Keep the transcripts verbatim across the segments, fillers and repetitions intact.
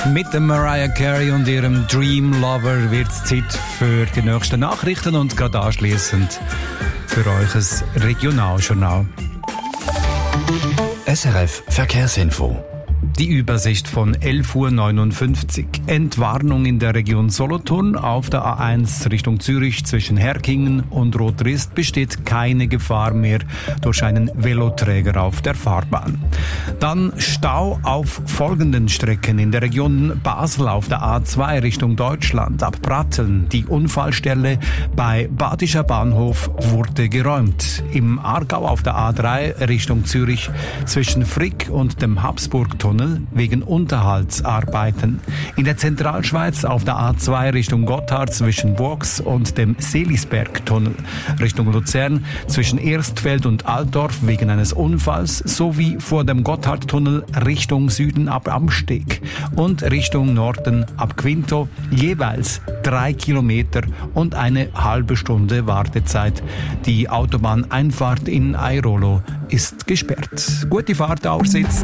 Mit dem Mariah Carey und ihrem Dream Lover wird es Zeit für die nächsten Nachrichten und gerade anschliessend für euch ein Regionaljournal. S R F Verkehrsinfo. Die Übersicht von elf Uhr neunundfünfzig. Entwarnung in der Region Solothurn. Auf der A eins Richtung Zürich zwischen Herkingen und Rotrist besteht keine Gefahr mehr durch einen Veloträger auf der Fahrbahn. Dann Stau auf folgenden Strecken in der Region Basel auf der A zwei Richtung Deutschland. Ab Pratteln. Die Unfallstelle bei Badischer Bahnhof wurde geräumt. Im Aargau auf der A drei Richtung Zürich zwischen Frick und dem Habsburgtunnel wegen Unterhaltsarbeiten. In der Zentralschweiz auf der A zwei Richtung Gotthard zwischen Burgs und dem Selisbergtunnel. Richtung Luzern zwischen Erstfeld und Altdorf wegen eines Unfalls sowie vor dem Gotthardtunnel Richtung Süden ab Amsteg und Richtung Norden ab Quinto jeweils drei Kilometer und eine halbe Stunde Wartezeit. Die Autobahneinfahrt in Airolo ist gesperrt. Gute Fahrt, Aussitz.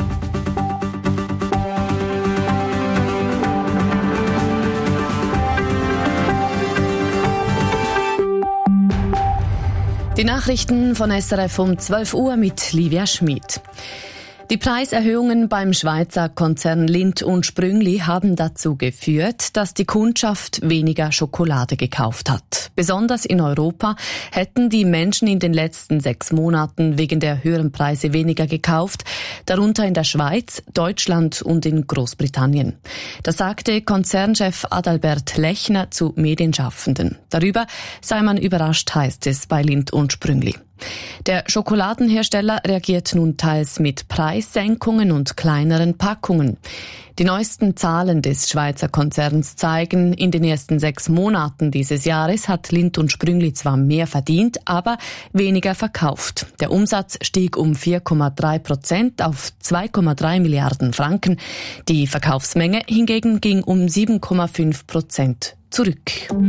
Die Nachrichten von S R F um zwölf Uhr mit Livia Schmid. Die Preiserhöhungen beim Schweizer Konzern Lindt und Sprüngli haben dazu geführt, dass die Kundschaft weniger Schokolade gekauft hat. Besonders in Europa hätten die Menschen in den letzten sechs Monaten wegen der höheren Preise weniger gekauft, darunter in der Schweiz, Deutschland und in Großbritannien. Das sagte Konzernchef Adalbert Lechner zu Medienschaffenden. Darüber sei man überrascht, heißt es bei Lindt und Sprüngli. Der Schokoladenhersteller reagiert nun teils mit Preissenkungen und kleineren Packungen. Die neuesten Zahlen des Schweizer Konzerns zeigen, in den ersten sechs Monaten dieses Jahres hat Lindt und Sprüngli zwar mehr verdient, aber weniger verkauft. Der Umsatz stieg um vier Komma drei Prozent auf zwei Komma drei Milliarden Franken. Die Verkaufsmenge hingegen ging um sieben Komma fünf Prozent zurück.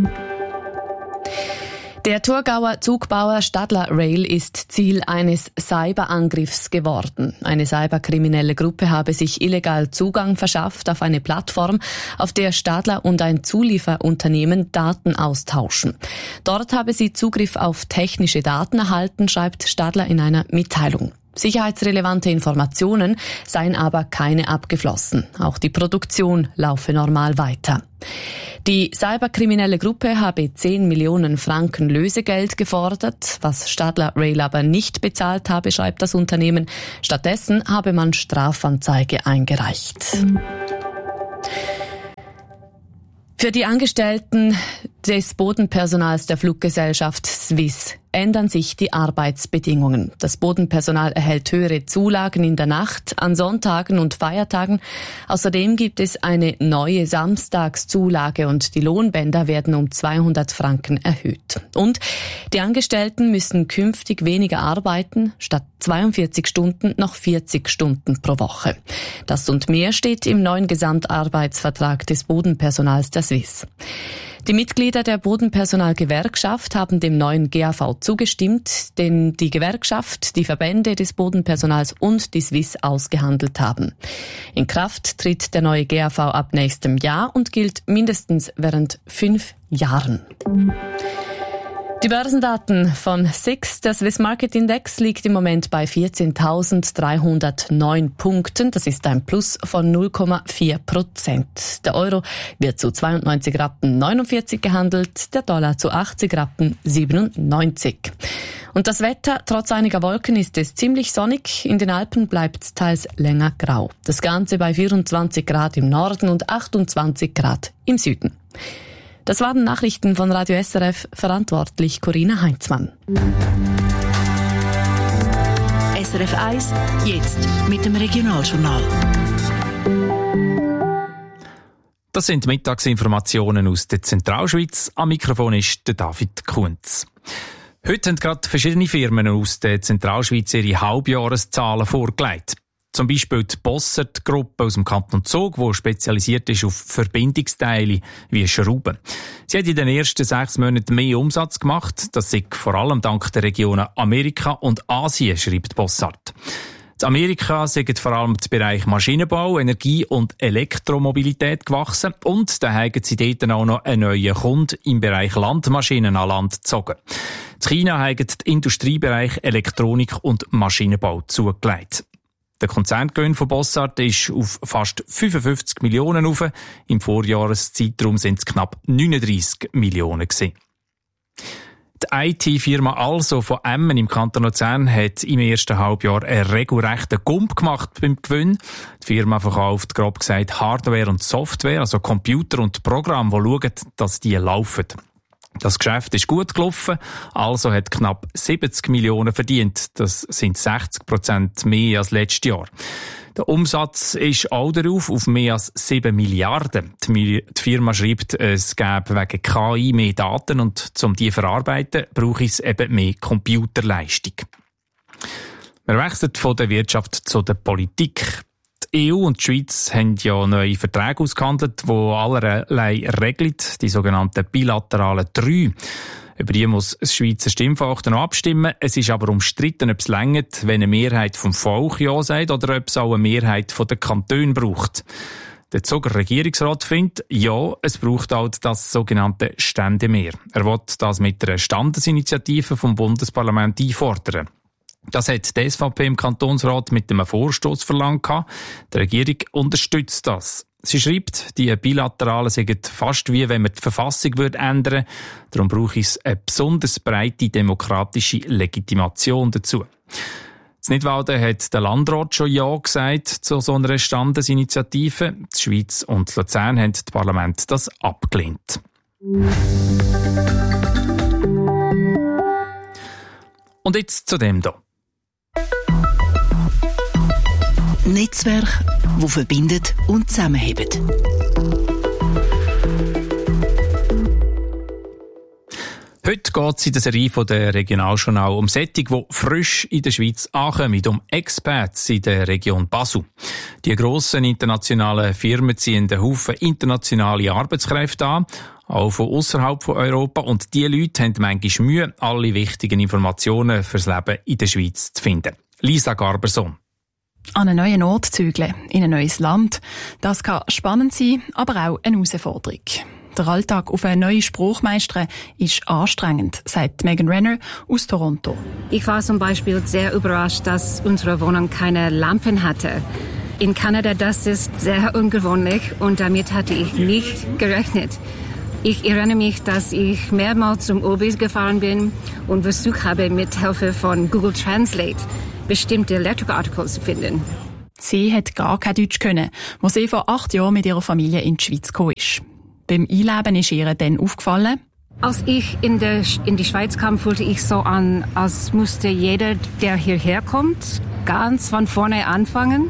Der Thurgauer Zugbauer Stadler Rail ist Ziel eines Cyberangriffs geworden. Eine cyberkriminelle Gruppe habe sich illegal Zugang verschafft auf eine Plattform, auf der Stadler und ein Zulieferunternehmen Daten austauschen. Dort habe sie Zugriff auf technische Daten erhalten, schreibt Stadler in einer Mitteilung. Sicherheitsrelevante Informationen seien aber keine abgeflossen. Auch die Produktion laufe normal weiter. Die cyberkriminelle Gruppe habe zehn Millionen Franken Lösegeld gefordert, was Stadler Rail aber nicht bezahlt habe, schreibt das Unternehmen. Stattdessen habe man Strafanzeige eingereicht. Für die Angestellten des Bodenpersonals der Fluggesellschaft Swiss ändern sich die Arbeitsbedingungen. Das Bodenpersonal erhält höhere Zulagen in der Nacht, an Sonntagen und Feiertagen. Außerdem gibt es eine neue Samstagszulage und die Lohnbänder werden um zweihundert Franken erhöht. Und die Angestellten müssen künftig weniger arbeiten, statt zweiundvierzig Stunden noch vierzig Stunden pro Woche. Das und mehr steht im neuen Gesamtarbeitsvertrag des Bodenpersonals der Swiss. Die Mitglieder der Bodenpersonalgewerkschaft haben dem neuen G A V zugestimmt, den die Gewerkschaft, die Verbände des Bodenpersonals und die Swiss ausgehandelt haben. In Kraft tritt der neue G A V ab nächstem Jahr und gilt mindestens während fünf Jahren. Die Börsendaten von S I X, der Swiss Market Index, liegt im Moment bei vierzehntausenddreihundertneun Punkten. Das ist ein Plus von null Komma vier Prozent. Der Euro wird zu zweiundneunzig Rappen neunundvierzig gehandelt, der Dollar zu achtzig Rappen siebenundneunzig. Und das Wetter, trotz einiger Wolken, ist es ziemlich sonnig. In den Alpen bleibt es teils länger grau. Das Ganze bei vierundzwanzig Grad im Norden und achtundzwanzig Grad im Süden. Das waren Nachrichten von Radio S R F, verantwortlich Corinna Heinzmann. S R F eins, jetzt mit dem Regionaljournal. Das sind Mittagsinformationen aus der Zentralschweiz. Am Mikrofon ist der David Kunz. Heute haben gerade verschiedene Firmen aus der Zentralschweiz ihre Halbjahreszahlen vorgelegt. Zum Beispiel die Bossert-Gruppe aus dem Kanton Zug, die spezialisiert ist auf Verbindungsteile wie Schrauben. Sie hat in den ersten sechs Monaten mehr Umsatz gemacht. Das ist vor allem dank der Regionen Amerika und Asien, schreibt Bossart. In Amerika sind vor allem der Bereich Maschinenbau, Energie und Elektromobilität gewachsen und da haben sie dort auch noch einen neuen Kunden im Bereich Landmaschinen an Land gezogen. In China haben den Industriebereich Elektronik und Maschinenbau zugelegt. Der Konzerngewinn von Bossard ist auf fast fünfundfünfzig Millionen rauf. Im Vorjahreszeitraum sind es knapp neununddreissig Millionen gewesen. Die I T-Firma Also von Emmen im Kanton Luzern hat im ersten Halbjahr einen regelrechten Gump gemacht beim Gewinn. Die Firma verkauft, grob gesagt, Hardware und Software, also Computer und Programme, die schauen, dass die laufen. Das Geschäft ist gut gelaufen, Also hat knapp siebzig Millionen verdient. Das sind sechzig Prozent mehr als letztes Jahr. Der Umsatz ist auch darauf auf mehr als sieben Milliarden. Die Firma schreibt, es gäbe wegen K I mehr Daten und um die zu verarbeiten, brauche es eben mehr Computerleistung. Wir wechseln von der Wirtschaft zu der Politik. Die E U und die Schweiz haben ja neue Verträge ausgehandelt, die allerlei regeln, die sogenannten bilateralen drei. Über die muss das Schweizer Stimmvolk noch abstimmen. Es ist aber umstritten, ob es reicht, wenn eine Mehrheit vom Volk Ja sagt oder ob es auch eine Mehrheit der Kantone braucht. Der Zuger Regierungsrat findet, ja, es braucht auch das sogenannte Ständemehr. Er will das mit einer Standesinitiative vom Bundesparlament einfordern. Das hat die S V P im Kantonsrat mit einem Vorstoss verlangt. Die Regierung unterstützt das. Sie schreibt, die Bilateralen sind fast wie wenn man die Verfassung ändern würde. Darum brauche es eine besonders breite demokratische Legitimation dazu. In Nidwalden hat der Landrat schon Ja gesagt zu so einer Standesinitiative. Die Schweiz und Luzern haben das Parlament das abgelehnt. Und jetzt zu dem hier. Netzwerk, das verbindet und zusammenhebt. Heute geht es in der Serie von der Regionaljournal um Sättig, die frisch in der Schweiz ankommen, um Expats in der Region Basel. Die grossen internationalen Firmen ziehen einen Haufen internationale Arbeitskräfte an, auch von ausserhalb von Europa, und diese Leute haben manchmal Mühe, alle wichtigen Informationen fürs Leben in der Schweiz zu finden. Lisa Garberson. An einen neuen Ort zügeln, in ein neues Land, das kann spannend sein, aber auch eine Herausforderung. Der Alltag auf eine neue Sprachmeisterin ist anstrengend, sagt Megan Renner aus Toronto. Ich war zum Beispiel sehr überrascht, dass unsere Wohnung keine Lampen hatte. In Kanada das ist sehr ungewöhnlich und damit hatte ich nicht gerechnet. Ich erinnere mich, dass ich mehrmals zum Obis gefahren bin und versucht habe, mit Hilfe von Google Translate bestimmte Lexikartikel zu finden. Sie hat gar kein Deutsch können, als sie vor acht Jahren mit ihrer Familie in die Schweiz gekommen ist. Beim Einleben ist ihr dann aufgefallen: Als ich in, der, in die Schweiz kam, fühlte ich so an, als müsste jeder, der hierher kommt, ganz von vorne anfangen.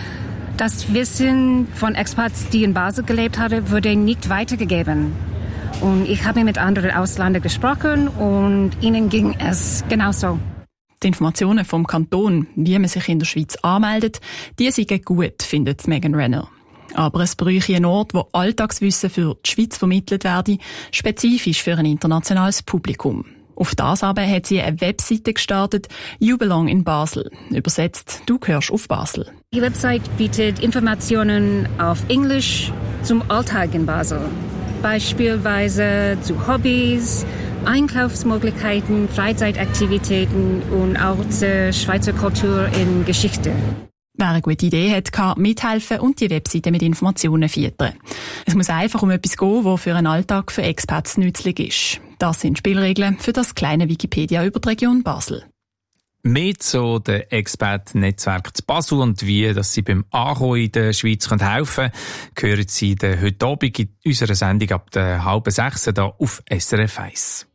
Das Wissen von Expats, die in Basel gelebt haben, wurde nicht weitergegeben. Und ich habe mit anderen Ausländern gesprochen und ihnen ging es genauso. Die Informationen vom Kanton, wie man sich in der Schweiz anmeldet, die sind gut, findet Megan Renner. Aber es bräuchte einen Ort, wo Alltagswissen für die Schweiz vermittelt werde, spezifisch für ein internationales Publikum. Auf das aber hat sie eine Webseite gestartet, You Belong in Basel. Übersetzt, du gehörst auf Basel. Die Website bietet Informationen auf Englisch zum Alltag in Basel. Beispielsweise zu Hobbys, Einkaufsmöglichkeiten, Freizeitaktivitäten und auch zur Schweizer Kultur in Geschichte. Wer eine gute Idee hat, kann mithelfen und die Webseite mit Informationen füttern. Es muss einfach um etwas gehen, das für einen Alltag für Expats nützlich ist. Das sind Spielregeln für das kleine Wikipedia über die Region Basel. Mehr zu dem Expat-Netzwerk zu Basel und wie dass Sie beim Ankommen in der Schweiz helfen können, hören Sie heute Abend in unserer Sendung ab der halben sechs hier auf S R F eins.